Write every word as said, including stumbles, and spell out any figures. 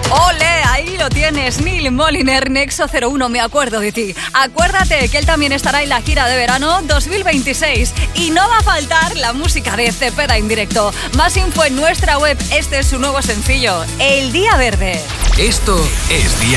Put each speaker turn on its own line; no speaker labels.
¡Ole! Ahí lo tienes, Neil Moliner, Nexo cero uno, me acuerdo de ti. Acuérdate que él también estará en la gira de verano dos mil veintiséis. Y no va a faltar la música de Cepeda en directo. Más info en nuestra web. Este es su nuevo sencillo, El Día Verde.
Esto es Día